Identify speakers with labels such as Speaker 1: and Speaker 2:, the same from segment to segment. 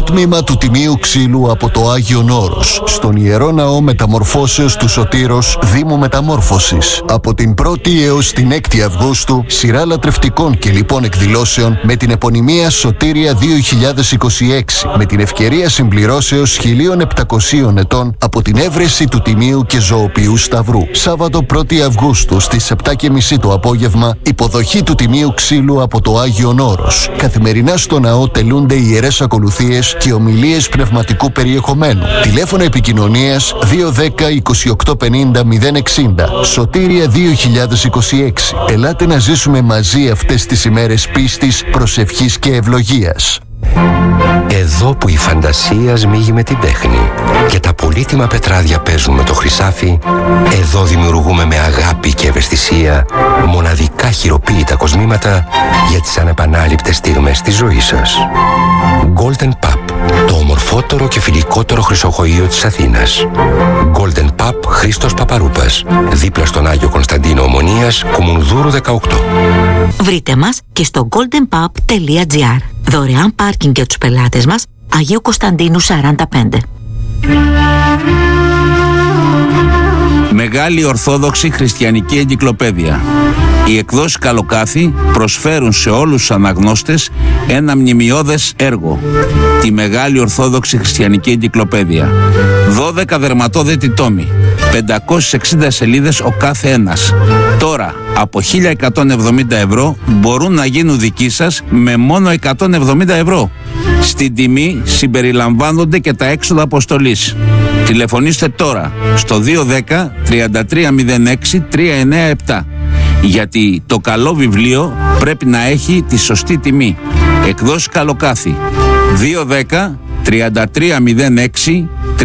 Speaker 1: τμήμα του Τιμίου Ξύλου από το Άγιον Όρος, στον Ιερό Ναό Μεταμορφώσεως του Σωτήρος, Δήμου Μεταμόρφωσης. Από την 1η έως την 6η Αυγούστου, σειρά λατρευτικών και λοιπόν εκδηλώσεων με την επωνυμία Σωτήρια 2026, με την ευκαιρία συμπληρώσεως 1700 ετών από την έβρεση του Τιμίου και Ζωοποιού Σταυρού. Σάββατο 1η Αυγούστου στις 7:30 το απόγευμα, υποδοχή του Τιμίου Ξύλου από το Άγιον Όρος. Καθημερινά στο ναό τελούνται ιερές ακολουθίες και ομιλίες πνευματικού περιεχομένου. Τηλέφωνο επικοινωνίας 210-2850-060. Σωτήρια 2026. Ελάτε να ζήσουμε μαζί αυτές τις ημέρες πίστης, προσευχής και ευλογίας.
Speaker 2: Εδώ που η φαντασία σμίγει με την τέχνη και τα πολύτιμα πετράδια παίζουν με το χρυσάφι, εδώ δημιουργούμε με αγάπη και ευαισθησία μοναδικά χειροποίητα κοσμήματα για τις ανεπανάληπτες στιγμές της ζωής σας. Golden Pub, το ομορφότερο και φιλικότερο χρυσοχοείο της Αθήνας. Golden Pub Χρήστος Παπαρούπας, δίπλα στον Άγιο Κωνσταντίνο Ομονίας, Κουμουνδούρου 18.
Speaker 3: Βρείτε μας και στο goldenpub.gr. Δωρεάν πάρκινγκ για τους πελάτες μας, Αγίου Κωνσταντίνου 45.
Speaker 4: Μεγάλη Ορθόδοξη Χριστιανική Εγκυκλοπαίδεια. Οι εκδόσεις Καλοκάθι προσφέρουν σε όλους τους αναγνώστες ένα μνημειώδες έργο. Τη Μεγάλη Ορθόδοξη Χριστιανική Εγκυκλοπαίδεια. 12 δερματόδετοι τόμοι. 560 σελίδες ο κάθε ένας. Τώρα από 1.170 ευρώ μπορούν να γίνουν δική σας με μόνο 170 ευρώ. Στην τιμή συμπεριλαμβάνονται και τα έξοδα αποστολής. Τηλεφωνήστε τώρα στο 210 3306 397, γιατί το καλό βιβλίο πρέπει να έχει τη σωστή τιμή. Εκδόσεις Καλοκάθι 210 3306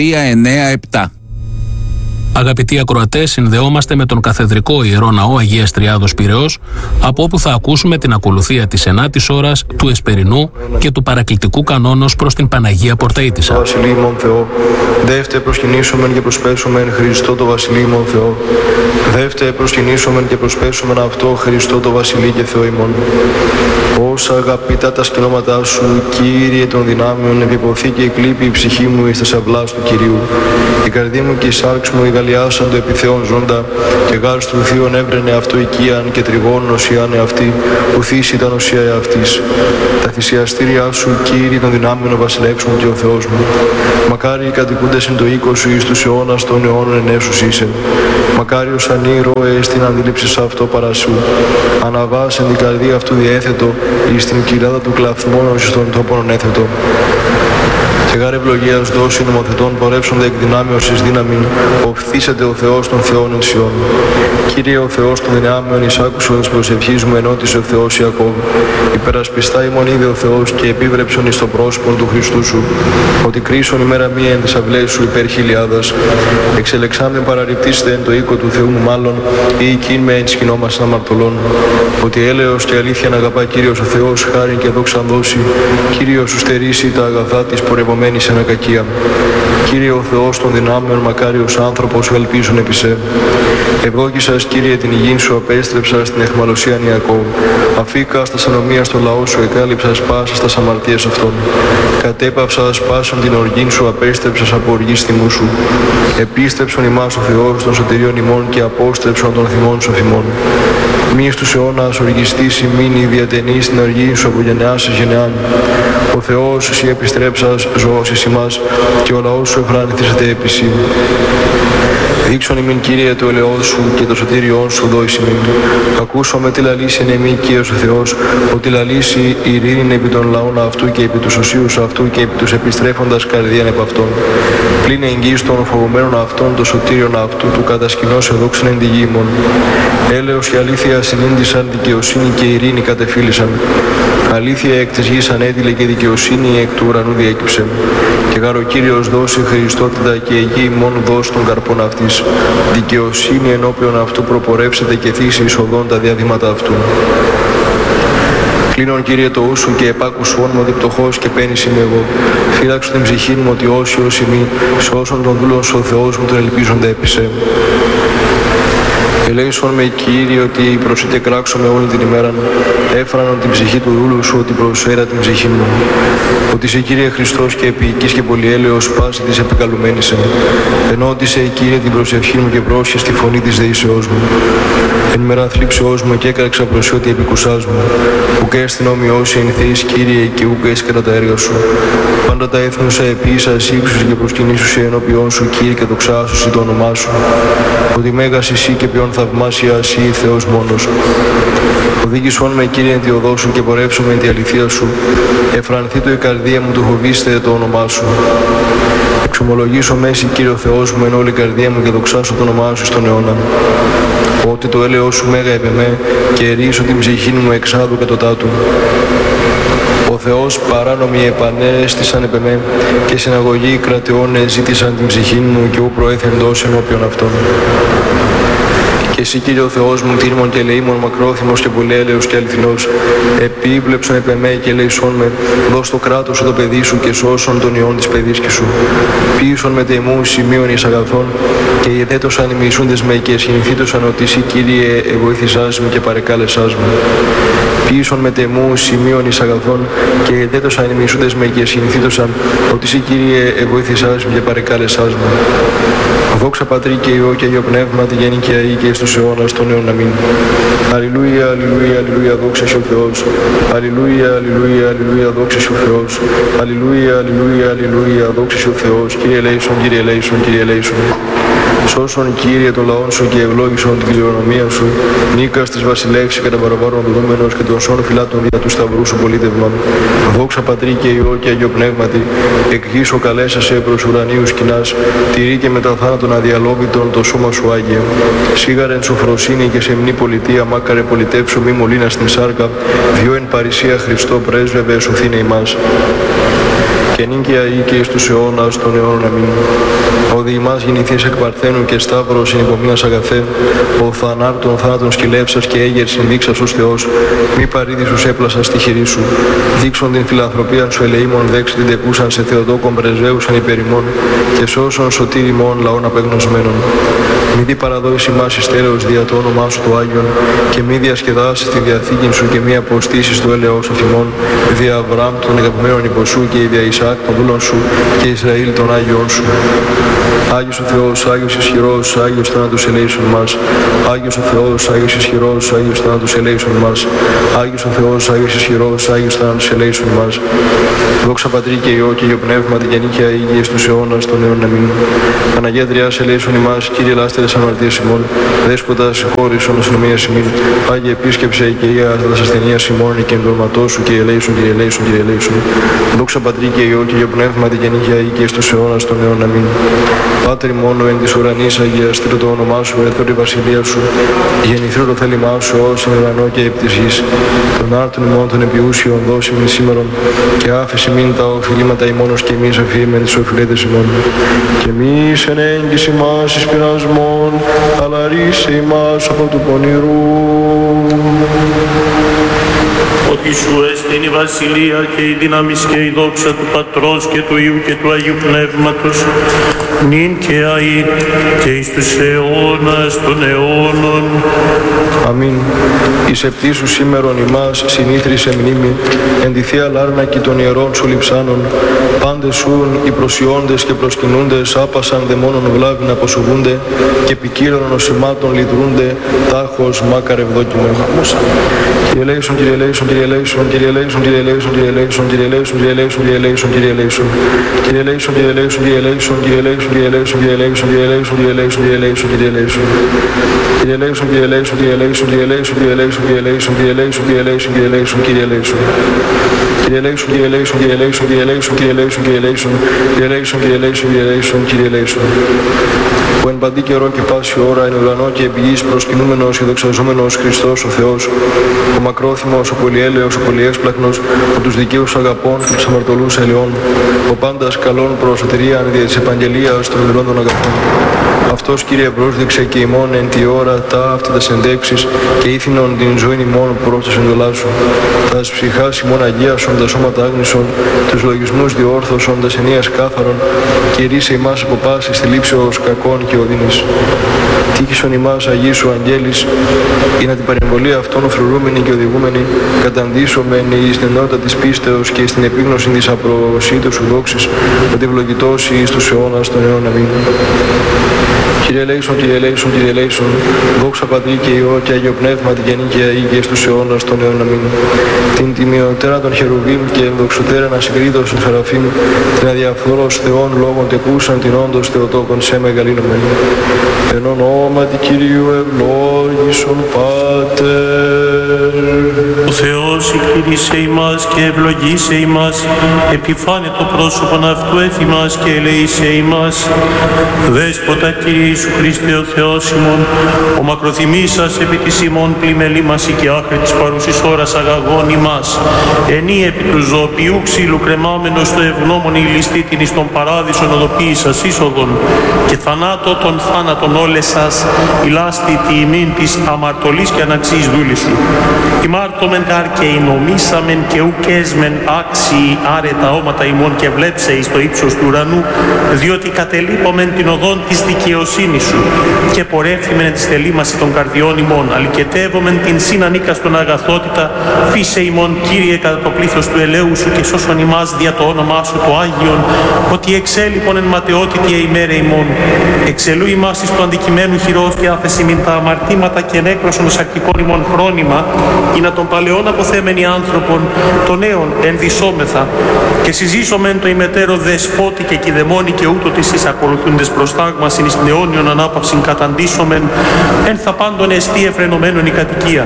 Speaker 4: 397.
Speaker 5: Αγαπητοί ακροατές, συνδεόμαστε με τον Καθεδρικό Ιερό Ναό Αγίας Τριάδος Πειραιώς, από όπου θα ακούσουμε την ακολουθία της 9ης ώρας, του Εσπερινού και του παρακλητικού κανόνος προς την Παναγία Πορταΐτισσα.
Speaker 6: Βασιλείμον Θεό, δεύτε προσκυνήσομεν και προσπέσομεν Χριστό το Βασιλείμον Θεό. Δεύτε προσκυνήσομεν και προσπέσομεν αυτό Χριστό το Βασιλεί και Θεό ημών. Όσα αγαπητά τα σκηνώματά σου, Κύριε των δυνάμεων, επιποθεί και εκλείπει η ψυχή μου εις τας αυλάς του Κυρίου. Η καρδία μου και η σάρξ μου εγαλιάσαν το επιθέων ζώντα, και γάρ του θείων έβρενε αυτό οικίαν και τριγών οσιάνε αυτή, ουθείς ήταν οσία εαυτής. Τα θυσιαστήριά σου, Κύριε των δυνάμεων, ο βασιλεύς μου και ο Θεός μου. Μακάρι οι κατοικούντες εν το οίκο σου εις τους αιώνας των αιώνων ενέσους είσαι. Μακάριος αν ήρωες την αντίληψη αυτό παρασού. Αναβάς εν την καρδία αυτού διέθετο, εις την κοιλάδα του κλαθμόνος εις των τόπων έθετο. Και γάρ ευλογίας δώσει νομοθετών πορεύσονται εκ δυνάμεως εις δύναμην, οφθήσεται ο Θεός των Θεών εν Σιών. Κύριε ο Θεός των δυνάμεων, εισάκουσος προσευχής μου ενώτησε ο Θεός Ιακώβ. Υπερασπιστά ημών είδε ο Θεός και επίβρεψον εις το πρόσωπον του Χριστού σου. Ότι κρίσον ημέρα μία εν τις αυλές σου υπέρ χιλιάδας. Εξελεξάμε παραρριπτήστε εν το οίκο του Θεού μου μάλλον, ή εκείν με εν σκηνόμασιν αμαρτωλών. Ότι έλεος και αλήθεια να αγαπά Κύριος ο Θεός, χάριν και δόξαν δώσει. Κύριος σου στερήσει τα αγαθά της πορευομένης εν ακακία. Κύριε ο Θεός των δυνάμεων, μακάριος άνθρωπος σου ελπίζουν επί σε. Ευγόκησας, Κύριε, την υγιήν σου απέστρεψα στην αιχμαλωσία Ιακώβ. Αφήκα στα ανομία στο λαό σου, εκάλυψας πάσα στα αμαρτίες αυτών. Κατέπαυσας πάσαν την οργήν σου, απέστρεψας από οργής θυμού σου. Επίστρεψον ημάς ο Θεός των σωτηρίων ημών και απόστρεψον των θυμών σου αφημών. Μη στους αιώνας οργιστής ημίνη διατενείς την οργή σου από γενεάς εις γενεάν. Ο Θεός εσύ επιστρέψας ζωός εις ημάς και ο λαός σου ευράνηθησεται έπιση. Δείξον ημίν, Κύριε, το ελαιός σου και το σωτήριόν σου δόης ημίν. Ακούσαμε τι λαλήσει εν εμεί, Κύριος ο Θεός, ότι λαλήσει ειρήνην επί των λαών αυτού και επί τους οσίους αυτού και επί τους επιστρέφοντας καρδίαν επ' αυτών. Πλην εγγύης των φοβουμένων αυτών το σωτήριον αυτού του κατασκηνώς εδόξεν εν τη γη ημών. Έλεος και αλήθεια συνήντησαν, δικαιοσύνη και ειρήνη κατεφύλησαν. Αλήθεια εκ της γης ανέτειλε και δικαιοσύνη εκ του ουρανού διέκυψε. Και γάρ ο Κύριος δώσει Χριστότητα και η γη ημών δώσει των καρπών αυτής. Δικαιοσύνη ενώπιον αυτού προπορεύσεται και θύσει εις οδόν τα διαδήματα αυτού. Κλείνον, Κύριε, το ου σου και επάκουσον μου ότι πτωχός και πένης είμαι εγώ. Φύλαξον την ψυχή μου ότι όσοι ημί, σώσον τον δούλον σου ο Θεός μου τον ελπίζονται έπεισε. Ελέησον με, Κύριε, ότι προσείτε κράξω με όλη την ημέρα. Έφρανον την ψυχή του δούλου σου, ότι προσφέρα την ψυχή μου. Ότι σε, Κύριε Χριστός και επίοικης και πολυέλεος πάση της επικαλουμένησε. Ενώτισε, Κύριε, την προσευχή μου και πρόσχες τη φωνή της δεήσεώς μου. Εν μέρα θλίψεώς μου και έκραξα προσιώτη επικουσάς μου. Ουκ έστειν ομοιώσει ενθείς, Κύριε, και ουκ έσκατα τα έργα σου. Πάντα τα έθνουσα επίσας, ύψους και προσκυνήσουσι ενώπιόν σου, Κύριε, και δοξάσουσι το όνομά σου. Ότι μέγας εσύ και ποιον θαυμάσια εσύ, Θεός μόνος. Οδήγησόν με, Κύριε, εν τη οδό σου και πορεύσουμε εν τη αληθεία σου. Εφρανθεί το η καρδία μου, του φοβήστε το όνομά σου. Εξομολογήσω μέση, Κύριε ο Θεός μου, εν όλη η καρδία μου και δοξάσω το όνομά σου στον αιώνα. Ότι το έλεος σου μέγα επ' εμέ και ερίσω την ψυχή μου εξάδου κατωτάτου. Ο Θεός παράνομοι επανέστησαν επ' εμέ και συναγωγοί κρατεώνες ζήτησαν την ψυχή μου και ου προέθεντος ενώπιον αυτών. Και εσύ, Κύριε ο Θεός μου, τίμων και ελεήμων, μακρόθυμος και πολυέλεος και αληθινός, επίβλεψον επ' εμέ και ελεησόν με, δώσ' το κράτος σου το παιδί σου και σώσον τον ιόν της παιδίσκης σου. Ποίησον με τεμού σημείων εις αγαθών και ιεδέτωσαν οι μισούντες με και συνηθίτωσαν ότι εσύ, Κύριε, εβοήθησάς με και παρεκάλεσάς με. Ποίησον με τεμού σημείων εις αγαθών και ιεδέτωσαν οι μισούντες με και συνηθίτωσαν ότι εσύ, Κύριε, εβοήθησάς με και παρεκάλεσάς με. Δόξα Πατρί και Υιό και Αγίο Πνεύμα, τη γέννη και αή και στους αιώνας των αιών. Αμήν. Αλληλούια, αλληλούια, αλληλούια, δόξα σε ο Θεός. Αλληλούια, αλληλούια, αλληλούια, δόξα σε ο Θεός. Αλληλούια, αλληλούια, αλληλούια, δόξα σε ο Θεός. Κύριε ελέησον, Κύριε ελέησον, Κύριε ελέησον. Σώσον, Κύριε, το λαόν σου και ευλόγησον την κληρονομία σου. Νίκας της βασιλεύς κατά παραβάρων δεδομένος και των σών φυλάτων δια του σταυρού σου πολίτευμα. Δόξα Πατρί και Υιό και Αγίο Πνεύματι, εκ γης ο καλέσασε προς ουρανίους κοινάς, τηρεί και μετά θάνατον αδιαλόβητον το σώμα σου Άγιο. Σίγαρεν σοφροσύνη και σε μνή πολιτεία, μάκαρε πολιτεύσου μη μολύνα στην σάρκα, διό εν παρησία Χριστό πρέσβευε εσωθήνε ημάς. Και νίκαια ή και εις τους αιώνας των αιώνων. Αμήν. Ο διημάς γεννηθείς εκ Παρθένου και Σταύρος συνυπομείνας αγαθέ, ο θανάρτων θάνατον σκυλεύσας και έγερσιν δείξας ως Θεός, μη παρήδησους έπλασας στη χειρή σου. Δείξον την φιλανθρωπία σου ελεήμων, δέξει την τεκούσαν σε Θεοτόκον πρεσβεύουσαν υπερημών και σώσον σωτήριμων λαών απεγνωσμένων. Μη δι παραδόεις ημάς εις τέλεος δια το όνομά σου το Άγιον και μη διασκεδάσεις τη διαθήκη σου και μη αποστήσεις το έλεος αφημών δια Αβραάμ των αγαπημένων υποσού και δια Ισαάκ των δούλων σου και Ισραήλ των Άγιων σου. Άγιος ο Θεός, Άγιος ισχυρός, Άγιος θάνατος ελέησον μας. Άγιος ο Θεός, Άγιος ισχυρός, Άγιος θάνατος ελέησον μας. Άγιος ο Θεός, Άγιος ισχυρός, Άγιος θάνατος ελέησον μας. Δόξα Πατρί και Υιό και Αγίο Πνεύμα, την γεννήκαια υγεία στους αιώνας των αιώνων. Αμήν. Παναγία Τριάς ελέησον ημάς, Κύριε λάστερες αμαρτίες ημών, Δέσποτα συγχώρησον αστυνομίας ημίν, Άγιε επίσκεψε και Ία τας ασθενείας ημών και ενδορματός σου και ελέησον, Κύριε ελέησον, Κύριε ελέησον. Δόξα Πατρί και Υιό και Αγίο Πνεύμα, την γεννήκαια υγεία στους αιώνας των αιώνων. Αμήν. Πάτερ μόνο εν της ουρανής αγιαστρίτω το όνομά σου, ερθώ η βασιλεία σου, γεννηθρώ το θέλημά σου ως εν ουρανό και επί της γης. Τον άρτον ημών των επιούσιων δώσει μην σήμερον και άφηση μην τα οφειλήματα ημώνος και εμείς αφήμεν τις οφειλέτες ημών. Και εμείς εν έγκυση ημάς εις πειρασμών, αλλά ρίσε ημάς από του πονηρού.
Speaker 7: Ότι σου έστειν η βασιλεία και η δύναμη και η δόξα του Πατρός και του Υιού και του Αγίου Πνεύματος, νυν και αεί και εις τους αιώνας των αιώνων.
Speaker 6: Αμήν. Εις επτήσου σήμερον ημάς συνήθρισε μνήμη, εν τη Θεία Λάρνακη των ιερών σου λειψάνων, πάντες σούν οι προσιώντες και προσκυνούντες, άπασαν δαιμόνων βλάβην αποσοβούνται και ποικίλων οσημάτων λυτρούνται, τάχος μάκαρ ευδόκιμο. Κύριε ελέησον, Κύριε ελέησον, Κύριε ελέησον, Κύριε ελέησον, Κύριε ελέησον, Κύριε ελέησον, Κύριε ελέησον, Κύριε ελέησον, Κύριε ελέησον, Κύριε ελέησον, Κύριε ελέησον, Κύριε ελέησον, Κύριε ελέησον, Κύριε ελέησον, Κύριε ελέησον, Κύριε ελέησον, Κύριε ελέησον, Κύριε ελέησον, Κύριε ελέησον, Κύριε ελέησον. Κύριε ελέησον, Κύριε ελέησον, Κύριε ελέησον, Κύριε ελέησον, Κύριε ελέησον, Κύριε ελέησον, Κύριε ελέησον, Κύριε ελέησον, Κύριε ελέησον, Κύριε ελέησον. Κύριε ελέησον, Κύριε ελέησον, Κύριε ελέησον, Κύριε ελέησον, Κύριε ελέησον, Κύριε ελέησον, Κύριε ελέησον, Κύριε ελέησον, Κύριε ελέησον, Κύριε ελέησον. Που εν παντή καιρό και πάση ώρα εν ουρανό και επί γης προσκυνούμενος και δοξαζόμενος Χριστός ο Θεός, ο μακρόθυμος, ο πολυέλεος, ο πολυέσπλαχνος, ο τους δικαίους αγαπών και τους αμαρτωλούς ελαιών, ο πάντας καλών προς σωτηρίαν δια της επαγγελίας των ιδρών των αγαθών. Αυτός, Κύριε, πρόσδειξε και ημών εν τη ώρα τα αυτά τας ενδέξεις και ήθινον την ζωή ημών προς τα εντολά σου. Τας ψυχάς ημών αγίασον τα σώματα άγνησον, τους λογισμούς διόρθωσον, τας ενίας κάθαρον, και ρίσε ημάς από πάσης στη λήψεως κακών και οδύνης. Τύχησον ημάς Αγίσου Αγγέλης, ή να την παρεμβολή αυτών φρουρούμενη και οδηγούμενη, καταντήσομεν εις την ενότητα της πίστεως και στην επίγνωση της απροσίτως σου δόξης, ότι ευλογητός εις τους αιώνας των αιών. Αμήν. Κύριε ελέησον, Κύριε ελέησον, Κύριε ελέησον, δόξα Πατρί και Υιό και Άγιο Πνεύμα, την γεννήκαια ή και στους αιώνας των αιών. Αμήν. Την τιμιωτέρα των χερουβίμ και ενδοξωτέρα να συγκρίτως των σεραφείμ, την αδιαφθόρος Θεών λόγων τεκούσαν την όντως Θεοτόκον σε μεγαλύνομεν. Εν ονόματι Κυρίου ευλόγησον Πάτερ.
Speaker 7: Ο Θεός εκκλήρισε ημάς και ευλογήσε ημάς, επιφάνε το πρόσωπον αυτού εφημάς και ελεήσε ημάς. Δέσποτα Κύριε Ιησού Χριστέ ο Θεός ημών, ο μακροθυμής σας επί της ημών πλημελήμαση και άχρη της παρούσης ώρας αγαγών ημάς, ενή επί του ζωοποιού ξύλου κρεμάμενος στο ευγνώμων ηλιστή την εις τον παράδεισον οδοποίησας είσοδον και θανάτω των θάνατων όλες σας, ηλάστη τη ημίν της αμαρτωλής και αναξής δούλης σου. Ημάρτωμεν γάρ και εινομήσαμεν και ουκέσμεν άξιοι άρετα όματα ημών και βλέψε εις το ύψος του ουρανού, διότι κατελείπομεν την οδόν της δικαιοσύνης σου και πορεύθυμεν της θελήμαση των καρδιών ημών, αλικετεύομεν την συνανίκαστον αγαθότητα, φύσε ημών Κύριε κατά το πλήθος του ελέου σου και σώσον ημάς δια το όνομά σου το Άγιον, ότι εξέλιπον εν ματαιότητη ημέρε ημών. Εξελού ημάς εις του αντικειμένου χειρός και άφεση μην τα αμαρτήματα και νέκρωσον ως ακτικών ημών φρόνημα, ή να τον παλαιόν αποθέμενοι άνθρωπον, των νέων ενδυσόμεθα, και συζήσομεν το ημετέρω δεσπότη και κηδεμόνι και ούτω της εις ακολουθούντες προστάγμασιν εις την αιώνιον ανάπαυσιν καταντήσομεν, εν θα πάντων εστί εφρενωμένον η κατοικία.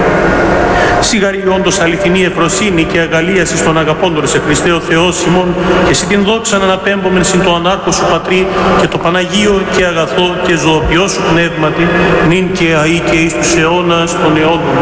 Speaker 7: Σιγαρή όντως αληθινή ευφροσύνη και αγαλίαση στον αγαπώντων σε Χριστέ ο Θεός ημών, και εσύ την δόξαν αναπέμπομεν συν το ανάρκο σου Πατρί και το Παναγίο και αγαθό και ζωοποιό σου πνεύματι, νυν και αεί και εις τους αιώνας των αιώνων.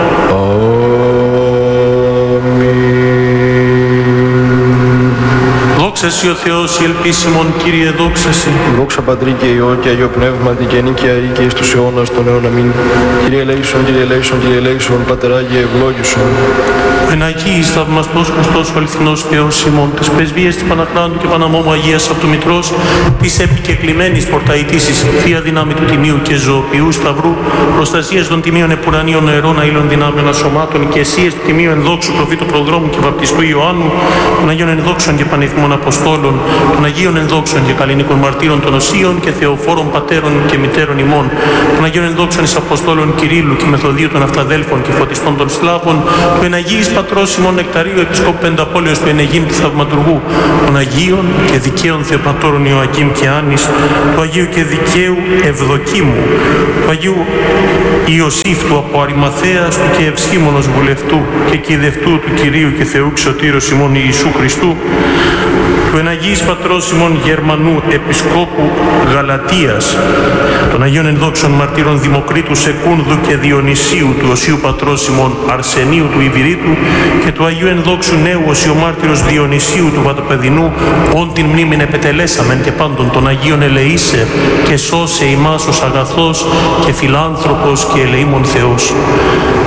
Speaker 7: Δόξα σοι ο Θεός η ελπίσιμον, Κύριε δόξα σοι.
Speaker 6: Δόξα Πατρί και Υιό και Αγίο Πνεύματι και νίκαια ή και εις τους αιώνας των αιών. Αμήν. Κύριε ελέησον, Κύριε ελέησον, Κύριε ελέησον, Πατεράγιε ευλόγησον.
Speaker 7: Εν Αγίης θαυμαστός Χριστός ο αληθινός Θεός ημών, τις πρεσβείες της Παναχράντου και Παναμόμου Αγίας Αυτομητρός, της επικεκλημένης πορταϊτήσης, θεία δύναμη του Τιμίου και ζωοποιού Σταυρού, προστασίας των Τιμίων Επουρανίων Νερών Αήλων Δυνάμεων Ασωμάτων και εσίες του Τιμίου Ενδόξου Προφήτου Προδρόμου και Βαπτιστού Ιωάννου, των Αγίων Ενδόξων και Πανηθμών Αποστόλων, των Αγίων Ενδόξων και Καλλινίκων Μαρτύρων των Οσίων και Θεοφόρων Πατέρων και Μητέρων ημών, των Αγίων Ενδόξων εις Αποστόλων Κυρίλλου και Μεθοδίου των Αυταδέλφων και Φωτιστών των Σλάβων, του Εναγίης Πατρός ημών Νεκταρίου Επισκόπου Πενταπόλεως του Ενεγείμ του Θαυματουργού, των Αγίων και Δικαίων Θεοπατώρων Ιωακήμ και Άννης, του Αγίου και Δικαίου Ευδοκίμου, του Αγίου Ιωσήφ του από Αρημαθέας του και Ευσχήμονος Βουλευτού και Κηδευτού του Κυρίου και Θεού Ξωτήρος ημών Ιησού Χριστού, του Εναγίης Πατρός ημών Γερμανού Επισκόπου Γαλατίας, των Αγίων Ενδόξων Μαρτύρων Δημοκρίτου Σεκούνδου και Διονυσίου, του Οσίου Πατρός ημών Αρσενίου του Ιβηρίτου και του Αγίου Ενδόξου Νέου Οσίου Μάρτυρος Διονυσίου του Βατοπεδινού, όν την μνήμην επετελέσαμεν και πάντων των Αγίων ελεήσε και σώσε ημάς ως αγαθός και φιλάνθρωπος και ελεήμων Θεός.